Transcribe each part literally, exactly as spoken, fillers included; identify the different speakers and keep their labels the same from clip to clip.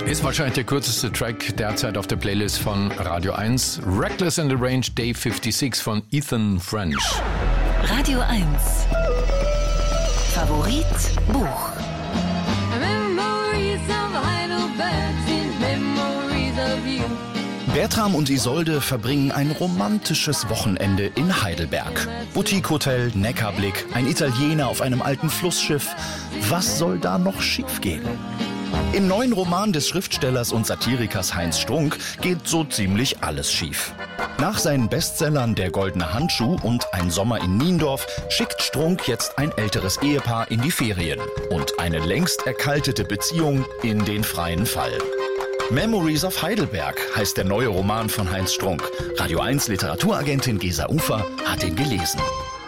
Speaker 1: Ist wahrscheinlich der kürzeste Track derzeit auf der Playlist von Radio eins. Reckless in the Range Day fünfundsechzig von Ethan French.
Speaker 2: Radio eins. Favorit Buch.
Speaker 3: Memories of Heidelberg sind Memories of you.
Speaker 4: Bertram und Isolde verbringen ein romantisches Wochenende in Heidelberg. Boutique-Hotel, Neckarblick, ein Italiener auf einem alten Flussschiff. Was soll da noch schiefgehen? Im neuen Roman des Schriftstellers und Satirikers Heinz Strunk geht so ziemlich alles schief. Nach seinen Bestsellern Der goldene Handschuh und Ein Sommer in Niendorf schickt Strunk jetzt ein älteres Ehepaar in die Ferien und eine längst erkaltete Beziehung in den freien Fall. Memories of Heidelberg heißt der neue Roman von Heinz Strunk. Radio eins Literaturagentin Gesa Ufer hat ihn gelesen.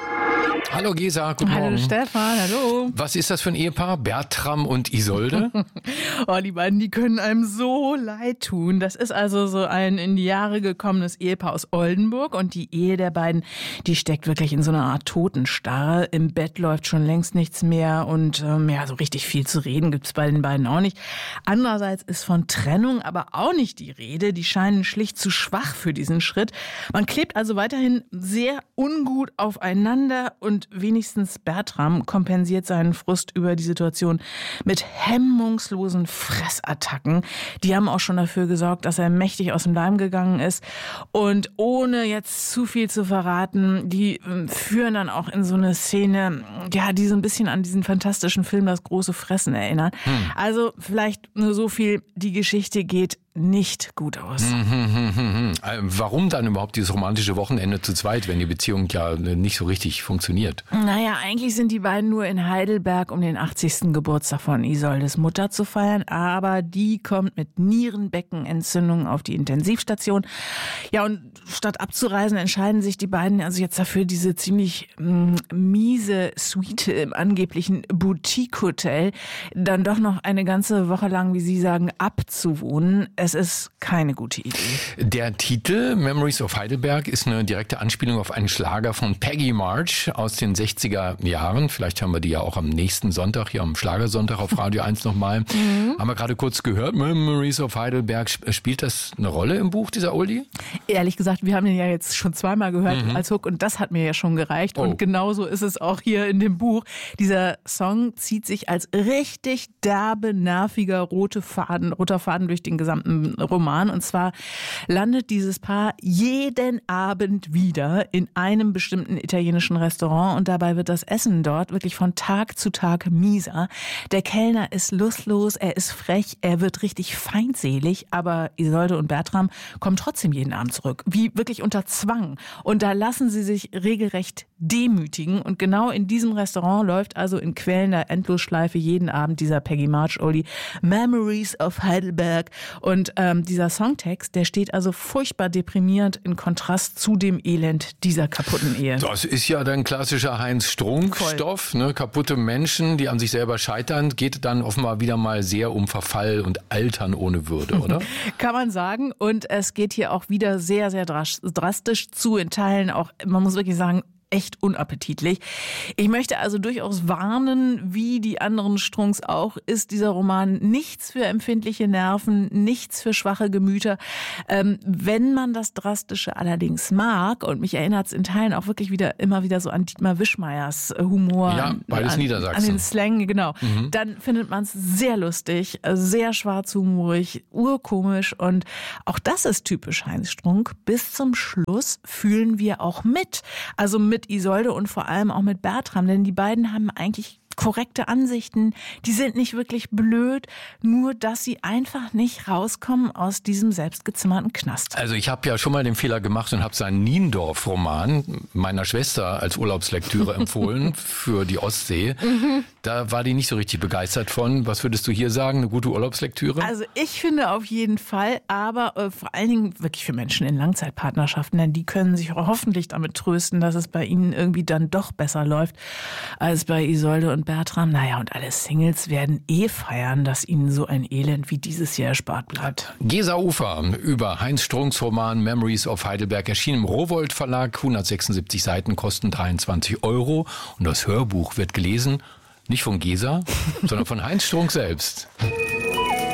Speaker 1: Hallo Gesa, guten
Speaker 5: Hallo
Speaker 1: Morgen.
Speaker 5: Stefan, hallo.
Speaker 1: Was ist das für ein Ehepaar? Bertram und Isolde?
Speaker 5: Oh, die beiden, die können einem so leid tun. Das ist also so ein in die Jahre gekommenes Ehepaar aus Oldenburg und die Ehe der beiden, die steckt wirklich in so einer Art Totenstarre. Im Bett läuft schon längst nichts mehr und ähm, ja, so richtig viel zu reden gibt's bei den beiden auch nicht. Andererseits ist von Trennung aber auch nicht die Rede. Die scheinen schlicht zu schwach für diesen Schritt. Man klebt also weiterhin sehr ungut aufeinander und wenigstens Bertram kompensiert seinen Frust über die Situation mit hemmungslosen Fressattacken. Die haben auch schon dafür gesorgt, dass er mächtig aus dem Leim gegangen ist. Und ohne jetzt zu viel zu verraten, die führen dann auch in so eine Szene, ja, die so ein bisschen an diesen fantastischen Film Das große Fressen erinnert. Hm. Also vielleicht nur so viel, die Geschichte geht nicht gut aus.
Speaker 1: Hm, hm, hm, hm. Warum dann überhaupt dieses romantische Wochenende zu zweit, wenn die Beziehung ja nicht so richtig funktioniert?
Speaker 5: Naja, eigentlich sind die beiden nur in Heidelberg, um den achtzigsten Geburtstag von Isoldes Mutter zu feiern, aber die kommt mit Nierenbeckenentzündung auf die Intensivstation. Ja, und statt abzureisen, entscheiden sich die beiden also jetzt dafür, diese ziemlich mm, miese Suite im angeblichen Boutique-Hotel dann doch noch eine ganze Woche lang, wie sie sagen, abzuwohnen. Es ist keine gute Idee.
Speaker 1: Der Titel Memories of Heidelberg ist eine direkte Anspielung auf einen Schlager von Peggy March aus den sechziger Jahren. Vielleicht haben wir die ja auch am nächsten Sonntag, hier am Schlagersonntag auf Radio eins nochmal. Mhm. Haben wir gerade kurz gehört, Memories of Heidelberg. Spielt das eine Rolle im Buch, dieser Oldie?
Speaker 5: Ehrlich gesagt, wir haben den ja jetzt schon zweimal gehört mhm. als Hook und das hat mir ja schon gereicht. Oh. Und genauso ist es auch hier in dem Buch. Dieser Song zieht sich als richtig derbe, nerviger rote Faden, roter Faden durch den gesamten Roman. Und zwar landet dieses Paar jeden Abend wieder in einem bestimmten italienischen Restaurant und dabei wird das Essen dort wirklich von Tag zu Tag mieser. Der Kellner ist lustlos, er ist frech, er wird richtig feindselig, aber Isolde und Bertram kommen trotzdem jeden Abend zurück, wie wirklich unter Zwang. Und da lassen sie sich regelrecht demütigen und genau in diesem Restaurant läuft also in quälender Endlosschleife jeden Abend dieser Peggy March Oldie Memories of Heidelberg und ähm, dieser Songtext, der steht also furchtbar deprimierend in Kontrast zu dem Elend dieser kaputten Ehe.
Speaker 1: Das ist ja dann klassischer Heinz Strunk-Stoff, ne? Kaputte Menschen, die an sich selber scheitern, geht dann offenbar wieder mal sehr um Verfall und Altern ohne Würde, oder?
Speaker 5: Kann man sagen und es geht hier auch wieder sehr, sehr drastisch zu, in Teilen auch, man muss wirklich sagen, echt unappetitlich. Ich möchte also durchaus warnen, wie die anderen Strunks auch, ist dieser Roman nichts für empfindliche Nerven, nichts für schwache Gemüter. Ähm, wenn man das Drastische allerdings mag, und mich erinnert es in Teilen auch wirklich wieder immer wieder so an Dietmar Wischmeyers Humor.
Speaker 1: Ja, beides
Speaker 5: an,
Speaker 1: Niedersachsen.
Speaker 5: An den Slang, genau. Mhm. Dann findet man es sehr lustig, sehr schwarzhumorig, urkomisch und auch das ist typisch Heinz Strunk. Bis zum Schluss fühlen wir auch mit. Also mit Isolde und vor allem auch mit Bertram, denn die beiden haben eigentlich korrekte Ansichten, die sind nicht wirklich blöd, nur dass sie einfach nicht rauskommen aus diesem selbstgezimmerten Knast.
Speaker 1: Also ich habe ja schon mal den Fehler gemacht und habe seinen Niendorf-Roman meiner Schwester als Urlaubslektüre empfohlen für die Ostsee. Mhm. Da war die nicht so richtig begeistert von. Was würdest du hier sagen, eine gute Urlaubslektüre?
Speaker 5: Also ich finde auf jeden Fall, aber äh, vor allen Dingen wirklich für Menschen in Langzeitpartnerschaften, denn die können sich hoffentlich damit trösten, dass es bei ihnen irgendwie dann doch besser läuft als bei Isolde und Bertram. Naja, und alle Singles werden eh feiern, dass ihnen so ein Elend wie dieses Jahr erspart bleibt.
Speaker 1: Gesa Ufer über Heinz Strunks Roman Memories of Heidelberg erschien im Rowohlt Verlag, hundertsechsundsiebzig Seiten, kosten dreiundzwanzig Euro und das Hörbuch wird gelesen, nicht von Gesa, sondern von Heinz Strunk selbst.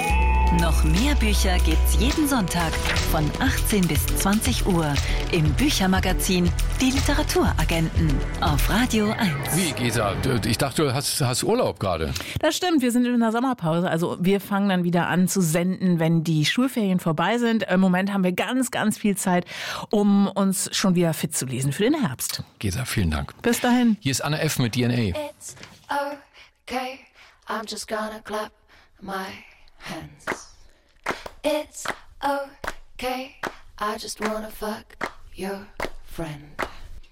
Speaker 2: Noch mehr Bücher gibt's jeden Sonntag von achtzehn bis zwanzig Uhr im Büchermagazin Die Literaturagenten auf Radio eins.
Speaker 1: Wie, Gesa? Ich dachte, du hast, hast Urlaub gerade.
Speaker 5: Das stimmt, wir sind in der Sommerpause. Also wir fangen dann wieder an zu senden, wenn die Schulferien vorbei sind. Im Moment haben wir ganz, ganz viel Zeit, um uns schon wieder fit zu lesen für den Herbst.
Speaker 1: Gesa, vielen Dank.
Speaker 5: Bis dahin.
Speaker 1: Hier ist Anna F. mit D N A.
Speaker 6: It's okay, I'm just gonna clap my hands. It's okay, I just wanna fuck your friend.